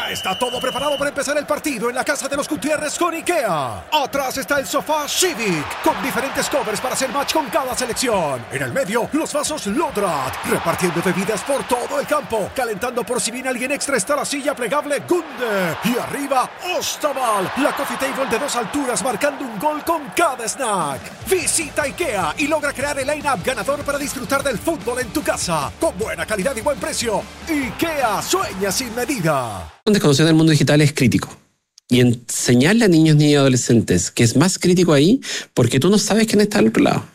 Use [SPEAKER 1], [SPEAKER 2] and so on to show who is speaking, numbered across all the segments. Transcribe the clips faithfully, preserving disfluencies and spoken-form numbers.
[SPEAKER 1] Ya está todo preparado para empezar el partido en la casa de los Gutiérrez con IKEA. Atrás está el sofá Civic, con diferentes covers para hacer match con cada selección. En el medio, los vasos Lodrat, repartiendo bebidas por todo el campo. Calentando por si viene alguien extra está la silla plegable Gunde. Y arriba, Ostaval, la coffee table de dos alturas marcando un gol con cada snack. Visita IKEA y logra crear el line-up ganador para disfrutar del fútbol en tu casa. Con buena calidad y buen precio. IKEA, sueña sin medida.
[SPEAKER 2] Desconocer el mundo digital es crítico. Y enseñarle a niños, niñas y adolescentes que es más crítico ahí porque tú no sabes quién está al otro lado.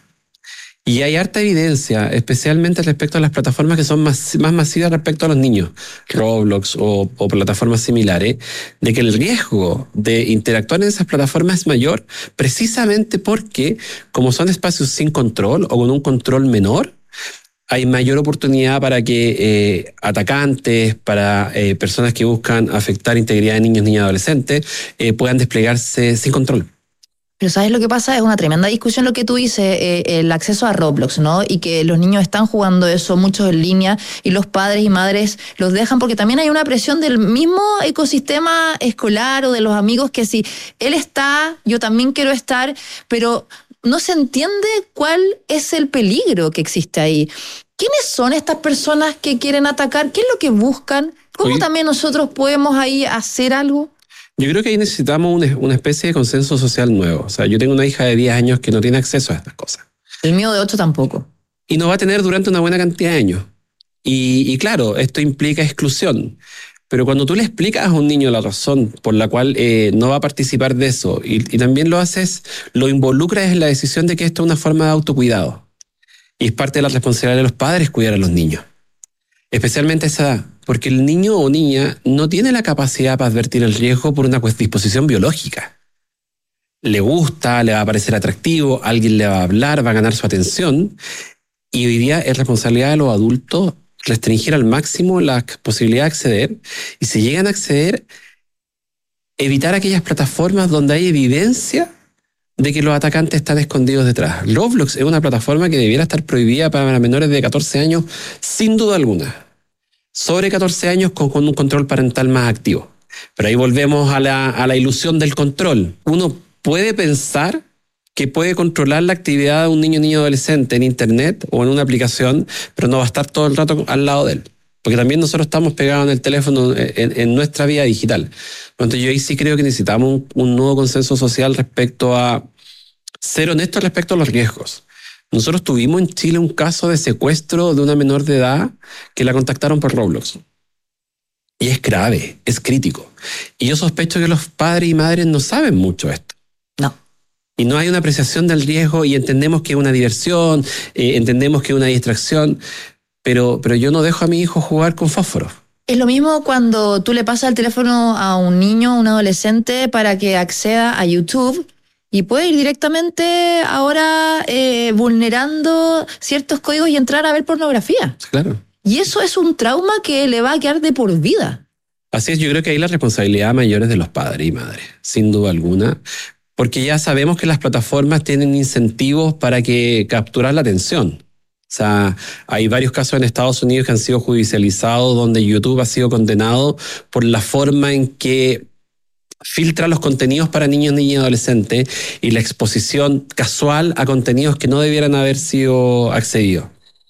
[SPEAKER 2] Y hay harta evidencia, especialmente respecto a las plataformas que son más, más masivas respecto a los niños, Roblox o, o plataformas similares, de que el riesgo de interactuar en esas plataformas es mayor precisamente porque, como son espacios sin control o con un control menor, hay mayor oportunidad para que eh, atacantes, para eh, personas que buscan afectar integridad de niños, niñas y adolescentes, eh, puedan desplegarse sin control.
[SPEAKER 3] Pero ¿sabes lo que pasa? Es una tremenda discusión lo que tú dices, eh, el acceso a Roblox, ¿no? Y que los niños están jugando eso, muchos en línea, y los padres y madres los dejan porque también hay una presión del mismo ecosistema escolar o de los amigos que si él está, yo también quiero estar, pero no se entiende cuál es el peligro que existe ahí. ¿Quiénes son estas personas que quieren atacar? ¿Qué es lo que buscan? ¿Cómo Oye, también nosotros podemos ahí hacer algo?
[SPEAKER 2] Yo creo que ahí necesitamos una, una especie de consenso social nuevo. O sea, yo tengo una hija de diez años que no tiene acceso a estas cosas.
[SPEAKER 3] El mío de ocho tampoco.
[SPEAKER 2] Y no va a tener durante una buena cantidad de años. Y, y claro, esto implica exclusión. Pero cuando tú le explicas a un niño la razón por la cual eh, no va a participar de eso y, y también lo haces, lo involucras en la decisión de que esto es una forma de autocuidado. Y es parte de la responsabilidad de los padres cuidar a los niños. Especialmente a esa edad. Porque el niño o niña no tiene la capacidad para advertir el riesgo por una disposición biológica. Le gusta, le va a parecer atractivo, alguien le va a hablar, va a ganar su atención. Y hoy día es responsabilidad de los adultos restringir al máximo la posibilidad de acceder, y si llegan a acceder, evitar aquellas plataformas donde hay evidencia de que los atacantes están escondidos detrás. Roblox es una plataforma que debiera estar prohibida para menores de catorce años, sin duda alguna. Sobre catorce años con, con un control parental más activo. Pero ahí volvemos a la, a la ilusión del control. Uno puede pensar que puede controlar la actividad de un niño, niño adolescente en internet o en una aplicación, pero no va a estar todo el rato al lado de él. Porque también nosotros estamos pegados en el teléfono en, en nuestra vida digital. Entonces yo ahí sí creo que necesitamos un, un nuevo consenso social respecto a ser honestos respecto a los riesgos. Nosotros tuvimos en Chile un caso de secuestro de una menor de edad que la contactaron por Roblox. Y es grave, es crítico. Y yo sospecho que los padres y madres no saben mucho esto.
[SPEAKER 3] No.
[SPEAKER 2] Y no hay una apreciación del riesgo y entendemos que es una diversión, eh, entendemos que es una distracción, pero, pero yo no dejo a mi hijo jugar con fósforo.
[SPEAKER 3] Es lo mismo cuando tú le pasas el teléfono a un niño, un adolescente, para que acceda a YouTube y puede ir directamente ahora eh, vulnerando ciertos códigos y entrar a ver pornografía.
[SPEAKER 2] Claro.
[SPEAKER 3] Y eso es un trauma que le va a quedar de por vida.
[SPEAKER 2] Así es, yo creo que ahí la responsabilidad mayor es de los padres y madres, sin duda alguna. Porque ya sabemos que las plataformas tienen incentivos para que capturar la atención. O sea, hay varios casos en Estados Unidos que han sido judicializados donde YouTube ha sido condenado por la forma en que filtra los contenidos para niños, niñas y adolescentes y la exposición casual a contenidos que no debieran haber sido accedidos.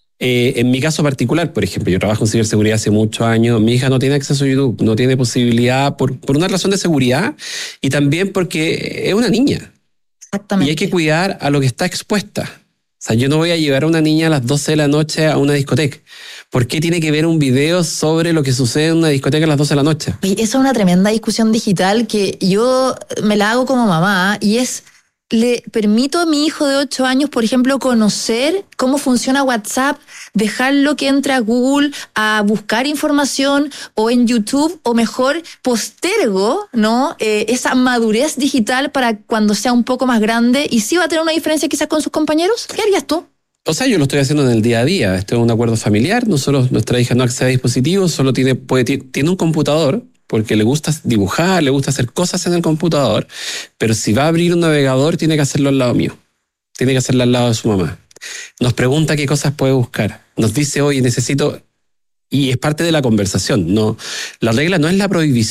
[SPEAKER 2] Eh, en mi caso particular, por ejemplo, yo trabajo en ciberseguridad hace muchos años, mi hija no tiene acceso a YouTube, no tiene posibilidad por, por una razón de seguridad y también porque es una niña.
[SPEAKER 3] Exactamente.
[SPEAKER 2] Y hay que cuidar a lo que está expuesta. O sea, yo no voy a llevar a una niña a las doce de la noche a una discoteca. ¿Por qué tiene que ver un video sobre lo que sucede en una discoteca a las doce de la noche?
[SPEAKER 3] Oye, esa es una tremenda discusión digital que yo me la hago como mamá y es... Le permito a mi hijo de ocho años, por ejemplo, conocer cómo funciona WhatsApp, dejarlo que entre a Google a buscar información o en YouTube, o mejor postergo, ¿no? Eh, esa madurez digital para cuando sea un poco más grande y sí va a tener una diferencia quizás con sus compañeros. ¿Qué harías tú?
[SPEAKER 2] O sea, yo lo estoy haciendo en el día a día. Esto es un acuerdo familiar. Nosotros, nuestra hija no accede a dispositivos, solo tiene, puede, tiene un computador, porque le gusta dibujar, le gusta hacer cosas en el computador, pero si va a abrir un navegador, tiene que hacerlo al lado mío. Tiene que hacerlo al lado de su mamá. Nos pregunta qué cosas puede buscar. Nos dice, oye, necesito... Y es parte de la conversación. No, la regla no es la prohibición.